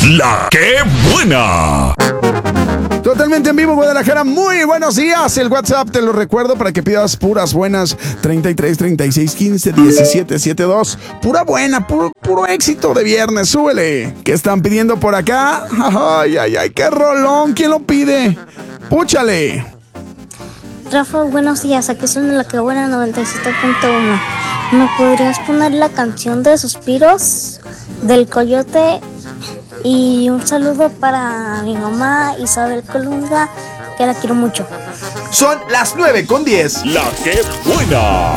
La que buena. Totalmente en vivo, Guadalajara. Muy buenos días. El WhatsApp te lo recuerdo para que pidas puras buenas. 33 36 15 17 72. Pura buena, puro éxito de viernes. Súbele. ¿Qué están pidiendo por acá? Ay, ay, ay, qué rolón. ¿Quién lo pide? Púchale. Rafa, buenos días. Aquí son La que buena 97.1. ¿Me podrías poner la canción de Suspiros del Coyote? Y un saludo para mi mamá Isabel Colunga, que la quiero mucho. Son las 9:10. La que buena.